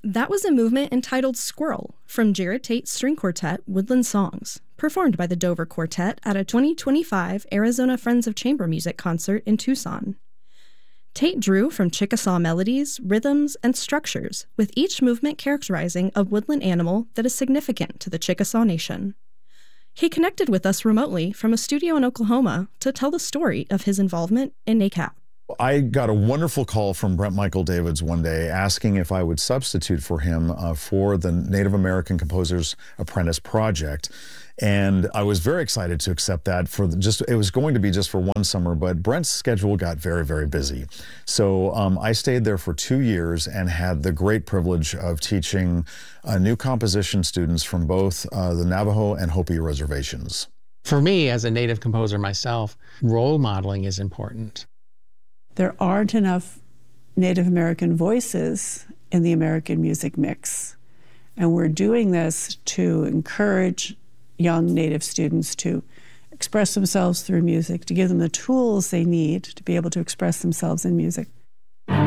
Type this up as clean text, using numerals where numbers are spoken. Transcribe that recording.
That was a movement entitled Squirrel from Jared Tate's string quartet, Woodland Songs, performed by the Dover Quartet at a 2025 Arizona Friends of Chamber Music concert in Tucson. Tate drew from Chickasaw melodies, rhythms, and structures, with each movement characterizing a woodland animal that is significant to the Chickasaw Nation. He connected with us remotely from a studio in Oklahoma to tell the story of his involvement in NACAP. I got a wonderful call from Brent Michael Davids one day asking if I would substitute for him for the Native American Composers Apprentice Project. And I was very excited to accept that it was going to be just for one summer, but Brent's schedule got very, very busy. So I stayed there for 2 years and had the great privilege of teaching new composition students from both the Navajo and Hopi reservations. For me, as a Native composer myself, role modeling is important. There aren't enough Native American voices in the American music mix. And we're doing this to encourage young Native students to express themselves through music, to give them the tools they need to be able to express themselves in music.